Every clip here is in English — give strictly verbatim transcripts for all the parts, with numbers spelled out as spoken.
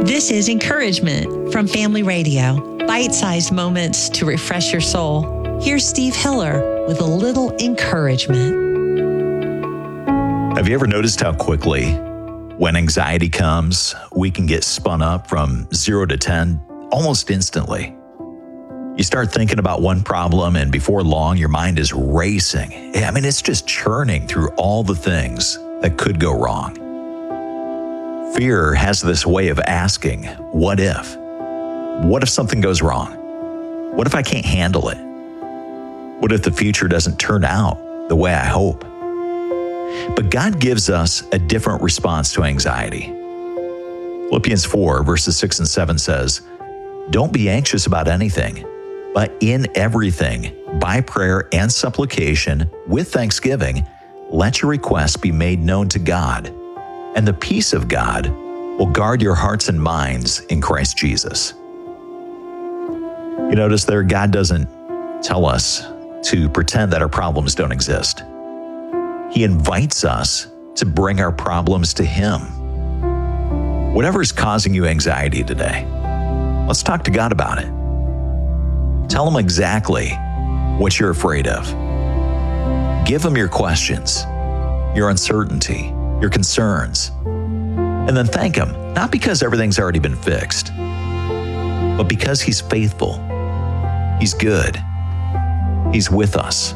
This is Encouragement from Family Radio, bite-sized moments to refresh your soul. Here's Steve Hiller with a little encouragement. Have you ever noticed how quickly, when anxiety comes, we can get spun up from zero to ten almost instantly? You start thinking about one problem, and before long, your mind is racing. I mean, it's just churning through all the things that could go wrong. Fear has this way of asking, what if? What if something goes wrong? What if I can't handle it? What if the future doesn't turn out the way I hope? But God gives us a different response to anxiety. Philippians four, verses six and seven says, "Don't be anxious about anything, but in everything, by prayer and supplication, with thanksgiving, let your requests be made known to God, and the peace of God will guard your hearts and minds in Christ Jesus." You notice there, God doesn't tell us to pretend that our problems don't exist. He invites us to bring our problems to Him. Whatever is causing you anxiety today, let's talk to God about it. Tell Him exactly what you're afraid of. Give Him your questions, your uncertainty, your concerns, and then thank Him, not because everything's already been fixed, but because He's faithful, He's good, He's with us.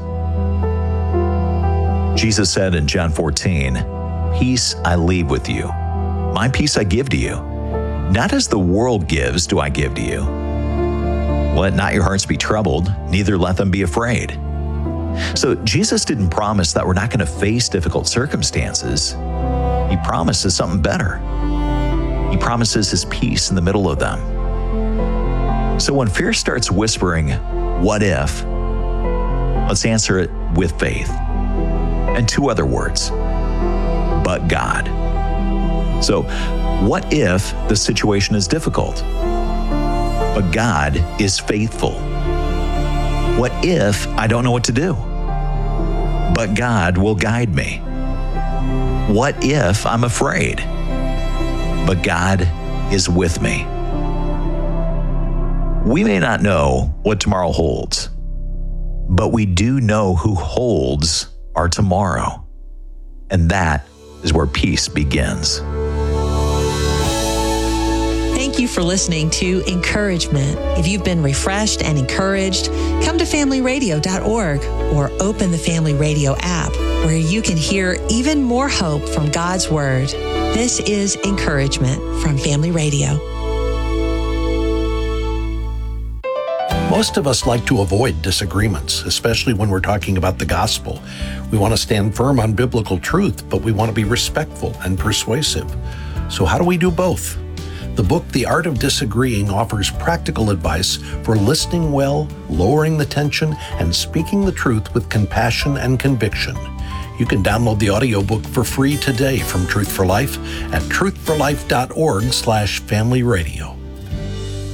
Jesus said in John fourteen, "Peace I leave with you. My peace I give to you. Not as the world gives do I give to you. Let not your hearts be troubled, neither let them be afraid." So Jesus didn't promise that we're not going to face difficult circumstances. He promises something better. He promises His peace in the middle of them. So when fear starts whispering, "What if?" let's answer it with faith. And two other words, but God. So, what if the situation is difficult? But God is faithful. What if I don't know what to do? But God will guide me. What if I'm afraid? But God is with me. We may not know what tomorrow holds, but we do know who holds our tomorrow. And that is where peace begins. Thank you for listening to Encouragement. If you've been refreshed and encouraged, come to family radio dot org or open the Family Radio app, where you can hear even more hope from God's Word. This is Encouragement from Family Radio. Most of us like to avoid disagreements, especially when we're talking about the gospel. We want to stand firm on biblical truth, but we want to be respectful and persuasive. So how do we do both? The book, The Art of Disagreeing, offers practical advice for listening well, lowering the tension, and speaking the truth with compassion and conviction. You can download the audiobook for free today from Truth for Life at truth for life dot org slash family radio.